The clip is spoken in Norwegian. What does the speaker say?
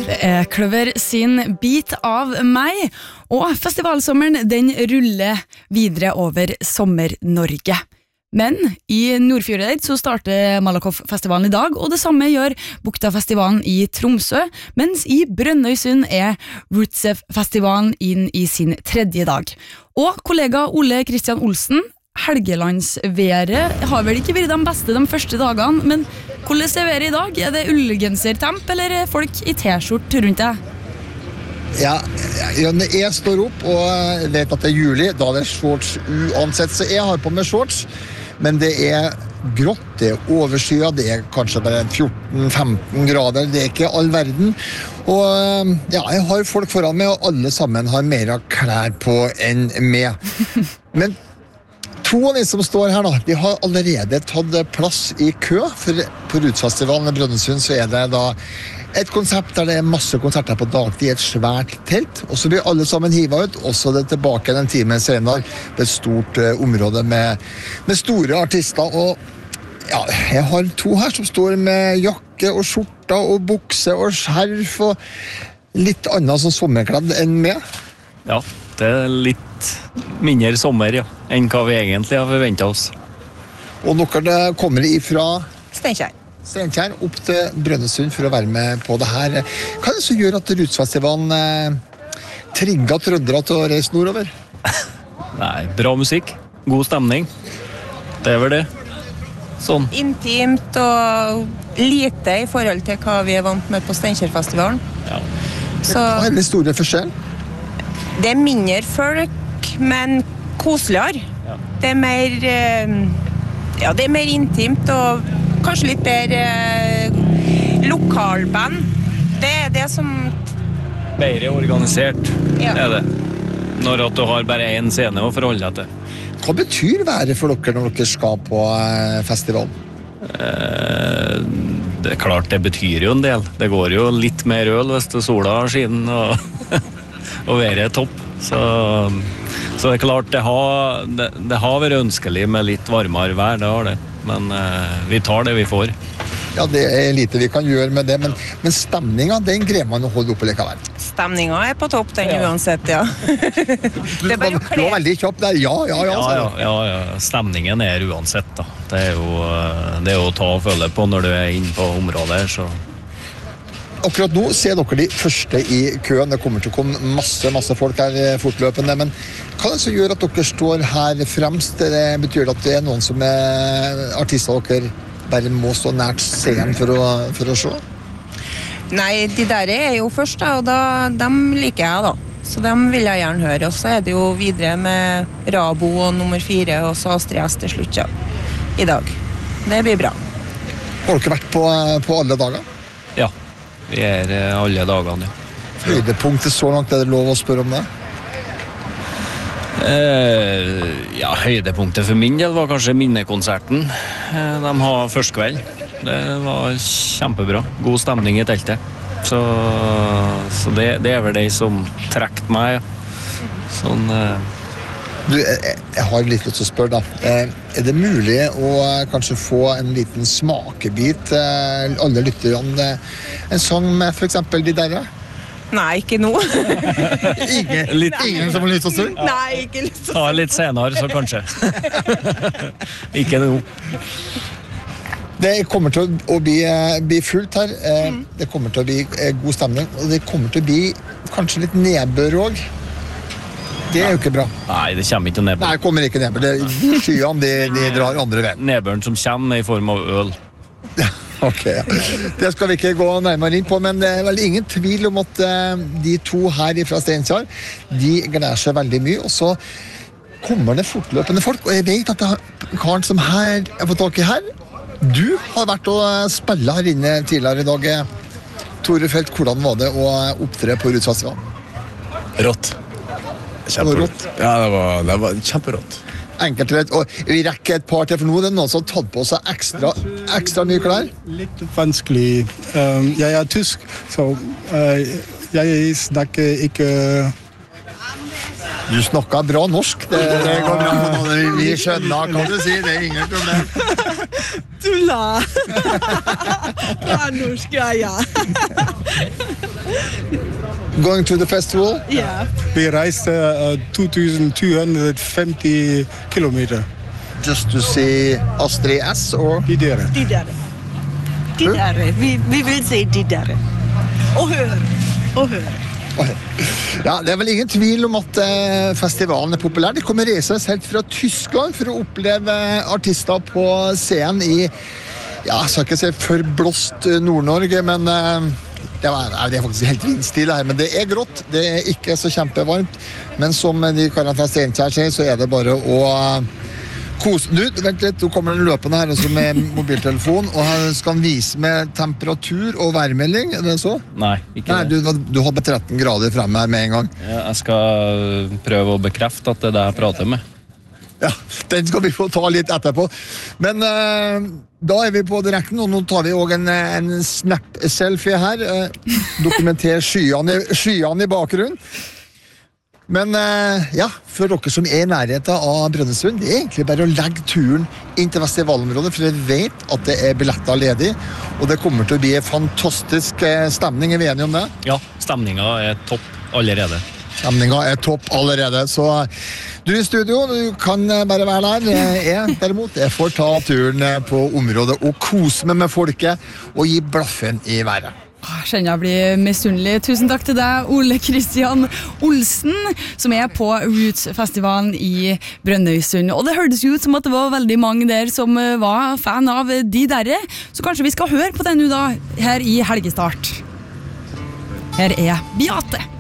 Det Kløver sin Bit av meg, og festivalsommeren den ruller videre over Sommer-Norge. Men i Nordfjordeid så starter Malakoff-festivalen i dag, og det samme gjør Bukta-festivalen i Tromsø, mens i Brønnøysund Rootsef-festivalen inn i sin tredje dag. Og kollega Ole Kristian Olsen, Helgelandsværet har vel ikke vært de beste de første dagene, men hvordan været i dag? Det ullgensertemp, eller folk i t-skjort rundt deg? Ja, når jeg står opp og vet at det juli, da det shorts uansett, så jeg har på meg shorts, men det grått, det overskyet, det kanskje bare 14-15 grader, det ikke all verden. Og ja, jeg har folk foran meg, og alle sammen har mer klær på enn meg. Men to av de som står her da, de har allerede tatt plass i kø, for på Rootsfestivalen i Brønnøysund så det da et konsept der det masse konserter på dagtid i et svært telt, og så blir alle sammen hivet ut, og så det tilbake en time senere på et stort område med store artister, og ja, jeg har to her som står med jakke og skjorta og bukse og skjerf og litt annet som sommerkledd enn meg. Ja, det litt mindre sommer, ja, enn hva vi egentlig har forventet oss. Og dere kommer ifra Steinkjer opp til Brønnøysund for å være med på det her. Hva det som gjør at Rootsfestivalen trigger trøndere til å reise nordover? Nei, bra musikk, god stemning. Det vel det. Sånn. Intimt og lite i forhold til hva vi vant med på Steinkjerfestivalen. Ja. Så Hva den store forskjellen? det mindre folk, men koseligere. Ja. Det mer ja, det mer intimt og kanskje litt bedre lokalband. Det det som Bedre organisert, Ja. det. Når at du har bare en scene å forholde deg til. Hva betyr været for dere når dere skal på festivalen? Det klart det betyr jo en del. Det går jo litt mer øl hvis det sola skinner og været topp. Så det klart det har vært ønskelig med litt varmere vær, det har det. Men vi tar det vi får. Ja, det lite vi kan gjøre med det, men stemningen, den greier man å holde oppe likevel. Stemningen på topp, den uansett, ja. Det bare å Du var veldig kjapp der, Ja, stemningen uansett da. Det jo å ta og følge på når du inne på området her, så... Akkurat nå ser dere de første i køen. Det kommer til å komme masse folk her fortløpende, men hva det som gjør at dere står her fremst? Det betyr at det noen som artister dere bare må stå nært scenen for å se? Nei, de der jo først da, og dem liker jeg da. Så dem vil jeg gjerne høre. Og så det jo videre med Rabo og nummer 4, og så Astrid S til slutt, ja. I dag. Det blir bra. Har dere vært på alle dager? Ja, vi alle dagene, ja. Høydepunktet så langt, det lov å spørre om det? Ja, høydepunktet for min del var kanskje minnekonserten. De har første kveld. Det var kjempebra. God stemning i teltet. Så det vel det som trekte meg. Sånn... Du, jeg har litt lyst til å spørre da. Det mulig å kanskje få en liten smakebit alle lytterne en sang med for eksempel de der? Nei, ikke nå. Ingen som har lyst til å synge? Nei, ikke lyst til å Ta litt senere, så kanskje. Ikke nå. Det kommer til å bli fullt her. Det kommer til å bli god stemning, og det kommer til å bli kanskje litt nedbør også. Det jo ikke bra. Nei, det kommer ikke nedbør. Nei, det kommer ikke nedbør. Skyene, de drar andre veien. Nedbøren som kommer i form av øl. Ok, ja. Det skal vi ikke gå nærmere inn på, men det vel ingen tvil om at de to her fra Steinkjer, de gleder seg veldig mye, og så kommer det fortløpende folk, og jeg vet at karen som her på taket her, du har vært og spillet her inne tidligere i dag. Tore Felt, hvordan var det å opptre på Rootsfestivalen? Rått. Kjemperått. Ja, det var kjemperått. Enkelt og rett, og vi rekker et par til, for nå det noen som har tatt på seg ekstra nye klær. Litt vanskelig. Jeg tysk, så jeg snakker ikke... Du snakker bra norsk, det går bra. Vi skjønner, kan du si, det ingen problem. Tulla! Bra norsk, ja. Going to the festival? Ja. We reisden 2250 kilometer. Just to see Astrid S, or? Die derde. Die derde. Vi vil se de derde. Og høre. Ja, det er vel ingen tvil om at festivalen er populær. De kommer reises helt fra Tyskland for å oppleve artister på scenen i, ja, jeg skal ikke si forblåst Nord-Norge, men det er faktisk helt vindstille her, men det er grått, det er ikke så kjempevarmt, men som de kaller fra Steinkjer sier, så er det bare å kose. Du, vent litt, du kommer den løpende her også med mobiltelefon, og her skal han vise med temperatur og værmelding, er det så? Nei, ikke Nei, det. du hadde 13 grader fremme her med en gang. Ja, jeg skal prøve å bekrefte at det er det jeg prater med. Ja, den skal vi få ta litt etterpå. Men da er vi på direkten, og nå tar vi også en snap-selfie her. Dokumenter skyene i bakgrunnen. Men ja, for dere som er i nærheten av Brønnøysund, det er egentlig bare å legge turen inn til festivalområdet, for jeg vet at det er billetter ledig, og det kommer til å bli en fantastisk stemning, er vi enige om det? Ja, stemningen er topp allerede. Stemningen er topp allerede, så du i studio, du kan bare være der. Jeg derimot, jeg får ta turen på området og kose meg med folket og gi blaffen i været. Jeg kjenner jeg blir misunnelig. Tusen takk til deg, Ole Kristian Olsen, som er på Roots-festivalen i Brønnøysund. Og det hørtes jo ut som at det var veldig mange der som var fan av de derre, så kanskje vi skal høre på den nå da, her i helgestart. Her er Beate.